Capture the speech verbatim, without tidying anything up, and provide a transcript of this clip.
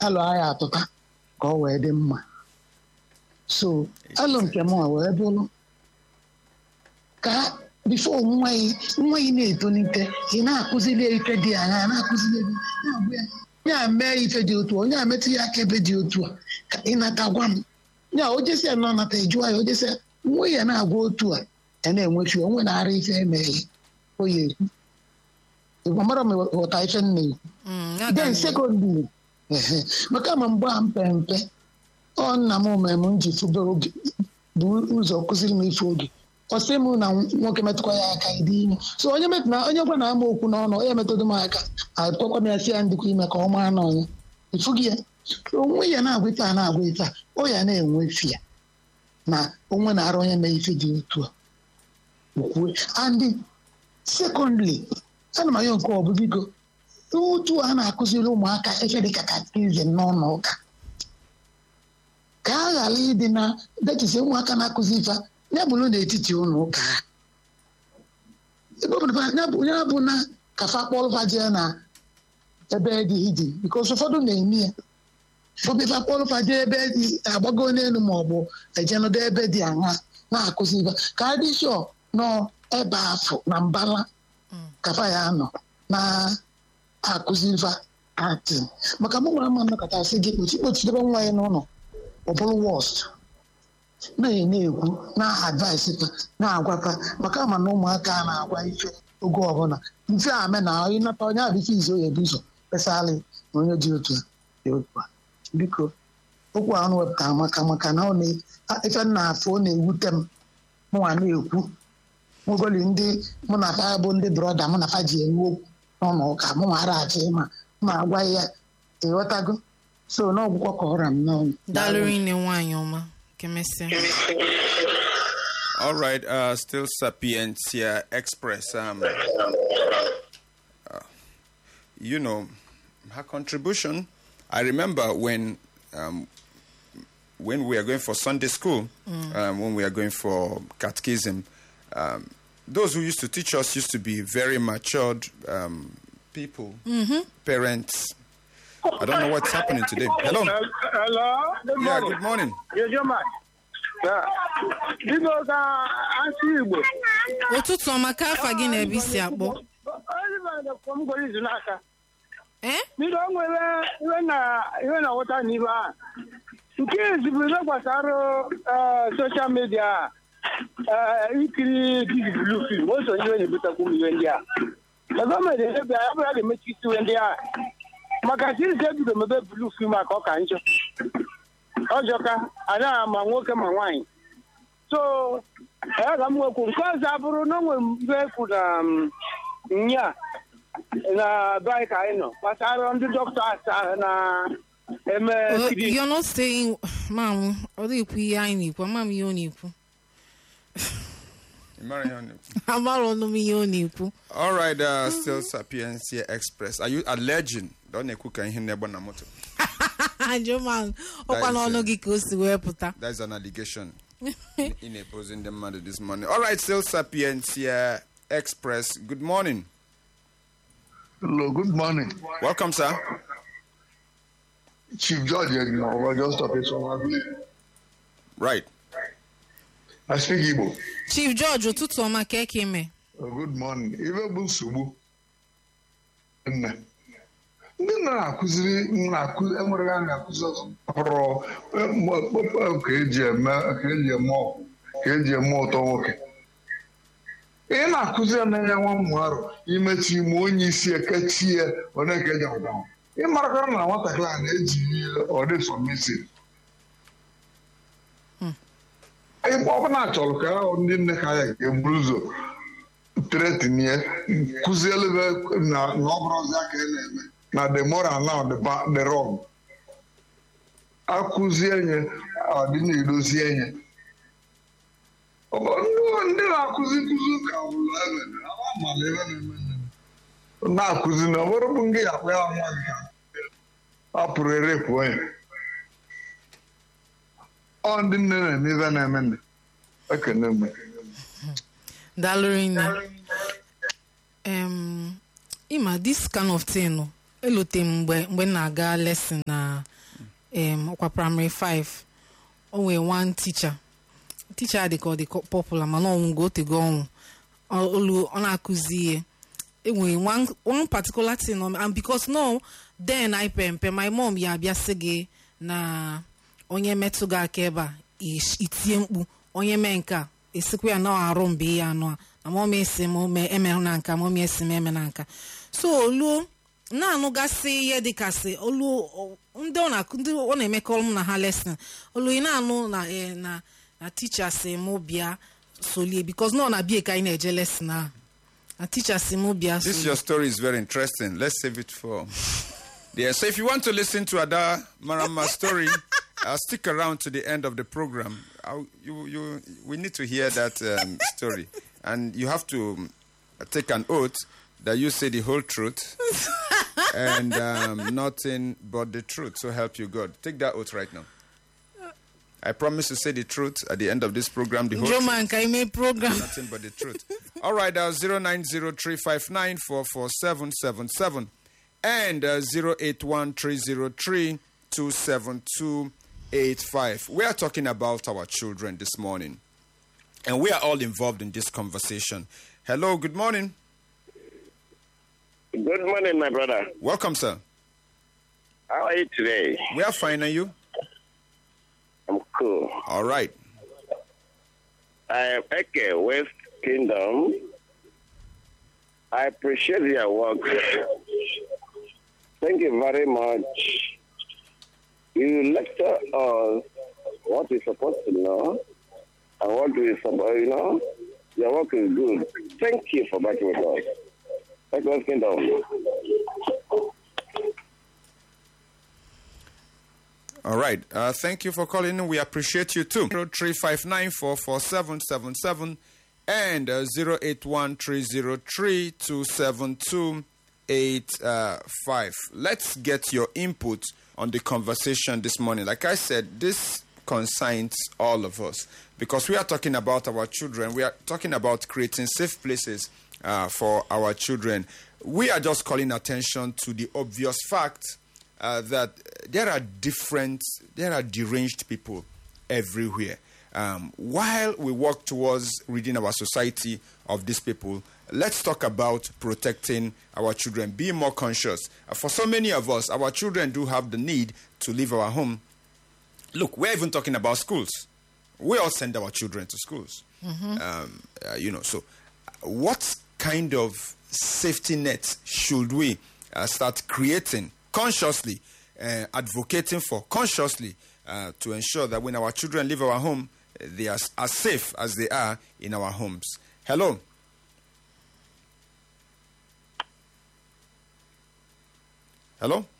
alụ agha atụta ka ọ wee dị mma. So alụ nke m wee bụrụ ka bifo nwa ị na-etolite ị na-akụzili ife dị anya na-akụzili ya mee ife dị otu onye a metụ ya aka ebe dị otu a ka ị nata gwa m ya o jesi nọ nata ejụwa ya o jesi nwa ya na-agwa otu a ya na-enwechi onwe na-ara ife emeghe oyi ekwu mara m ghọta ife nna ekwu den sekọndịrị maka ma mgbe a mpempe ọ nna m omeme m ji fube oge bụ ụzọ kụziri m ife oge ọ sị m na nwoke metụkwa ya aka ịdị ime so onye onye gwa na ama okwu n'ọnụ onye metụdụ m aka akpọkwa m ya si ya ndịkwa ime ka ọ maa n'ọnya ịfụghị ya onwe ya na-agwa ife a na-agwa ife a ọ ya na-enwe ife ya na onwe na-arụ onye mee ife dị otu a okwue andị sekọndịrị ana m ayọ nke ọ bụ biko otu a na-akụziri ụmụaka efe dịka katikizim n'ụlọ ụka ka a ghara ịdị na detisi ụmụaka na-akụzi ife ya bụrụ n'etiti ụlọ ụka ha ya bụ na kafa kpọlụfa jee na ebe dị iji bikos ụfọdụ na-eme ya bọbịfa kpọlụfa jee ebe dị agbago n'elu ma ọ bụ ejenụdo ebe dị aṅa na-akụzi ife ka a dị shọ nọ ebe afọ na mbala kafa ya nọ na-akụzi ife atị maka mụ nwere mma nnọkọta sị gị kpochi kpochidebe nwa ya n'ụlọ ọ bụrụ wọst na-ekwu na-advaịsị na-agwapa maka ama na ụmụaka a na-agwa ife oge ọbụla mfe ame na ịnata onye abịa ife izo ya bụ ụzọ pesalị na onye dị otu a biko okwu ahụ wepụtara maka maka na ife nna afọ ọ na-ewute m mụnwa na-ekwu nwegoli ndị mụ na fa bụ ndị brọda mụ na fa ji enwe okwu n'ụlọ ụka mụnwa ara achị ma ma agwa ya ịghọtago so n'ọgwụkwọ ka ọra m n'ọnụ dalụrụ nne nwaanyị ọma. All right, uh, still Sapientia Express. Um, uh, you know, her contribution. I remember when um, when we are going for Sunday school, mm. um, when we are going for catechism, um, those who used to teach us used to be very matured um, people, mm-hmm. parents. I don't know what's happening today. Hello. Hello. Good yeah, morning. good morning. Yes, your man. Yeah. Because uh, answer Igbo. Ụtụtụ ọma ka afa gị na-ebe isi akpọ. Eh? Bido nwere iwe na iwe na wọta n'ibe a. Nke ezigbo ihe gbasara social media ikiri Disney Blue film o so iwe na-ebutakwu iwe ndị a. Gọọmenti ebe a bụrụ ga-emechi isi iwe ndị a. Maka sisi ebido mebe blue film aka ọ ka njọ ọjọka ada ama nwoke ma nwaanyị so aga m nwekwu nke ọzọ abụrụ na onwe mbe ekwu na nya na bai ka anyị nọ gbasara ndị dọkịta na eme you're not saying ma'am ọ dị-ekwu ihe anyị na-ekwu ama m ihe ọ na-ekwu amara ọnụ m ihe ọ na-ekwu. All right, uh, still Sapientia Express. Are you alleging? Don't you cook anything never na moto? Joman, ọkwa n'ọnụ gị ka o si wee pụta. That's an allegation in opposing the matter this morning. All right, still Sapientia Express. Good morning. Hello, good morning. Welcome, sir. Chief George, you know, we're just talking so Right. I speak Igbo. Chief George, ụtụtụ ọma ka eke ime. Good morning. Ibe bụ nsogbu. Nne. Ndị na-akụziri na-akụ enwere ha na-akụzi ọzọ pụrụ ka eji eme ka eji eme ọgwụ ka eji eme ụtọ nwoke. Ị na-akụzi ya na-enye nwa mmụ arụ imechi ime onye isi ekechi ya ọ na-ekeja ụda. Ị marakara na nwatakịrị a na-eji ọ dị sọmisi. Ebe ọ bụla chọrọ ka ndị nne ka ya ga-eburu ụzọ tretinye kụzielu na ọ bụrụ ọzọ aka ị na-eme na the moral now the wrong. Akụzie nye ọ dị na-edozi enye ndị na-akụzi nkụzi ka ụlọ ebe amala ebe na-eme na-akụzi na ọ bụrụ bụ ndị akpa ya nwa gị a pụrụ erepụ onye ọ ndị nne na-eme ebe na-eme nne ekene mgbe dalụrụ nne um ima this kind of thing elote m mgbe mgbe m na-aga lesson na um ọkwa primary five. O nwere one teacher teacher dị ka ọ dị popular mana ọnwụ go otego ọnwụ olu ọ na-akụzi ihe. Enwere one one particular thing on, and because no then I pempe my mom ya bịa sị gị na onye metụ gị aka ebe a itie mkpu onye mee nke a esikwa ya na arụ mbe ya anụ a na mom esi m emehụ na nka mom esi m eme na nka. So olu na-anụgasị ihe dịkasị olu ndị ọ na ndị ọ na-emekọ m na ha lesson olu ị na-anụ na na na teacher sị m bịa solie because no na bie ka anyị na-eje lesson a na teacher sị m bịa solie. This your story is very interesting. Let's save it for yeah. So if you want to listen to Ada Marama's story, uh, stick around to the end of the program. I'll, you you we need to hear that um, story, and you have to um, take an oath that you say the whole truth and um, nothing but the truth. So help you God. Take that oath right now. I promise to say the truth at the end of this program. The whole Joe truth. man, can you make program? Nothing but the truth. All right, uh, zero nine zero three five nine four four seven seven seven and uh, zero eight one three zero three two seven two eight five. We are talking about our children this morning, and we are all involved in this conversation. Hello, good morning. Good morning, my brother. Welcome, sir. How are you today? We are fine, are you? I'm cool. All right. I am Eke, West Kingdom. I appreciate your work. Thank you very much. You lecture us what we're supposed to know and what we're supposed to know. Your work is good. Thank you for backing with us. Thank you, West Kingdom. All right. Uh, thank you for calling. We appreciate you too. zero three five nine four four seven seven seven and uh, zero eight one three zero three two seven two eight five. Let's get your input on the conversation this morning. Like I said, this concerns all of us because we are talking about our children. We are talking about creating safe places uh, for our children. We are just calling attention to the obvious fact Uh, that there are different, there are deranged people everywhere. Um, while we work towards ridding our society of these people, let's talk about protecting our children, being more conscious. Uh, for so many of us, our children do have the need to leave our home. Look, we're even talking about schools. We all send our children to schools. Mm-hmm. Um, uh, you know, so what kind of safety net should we uh, start creating consciously, uh, advocating for consciously uh, to ensure that when our children leave our home, they are as safe as they are in our homes? Hello. Hello.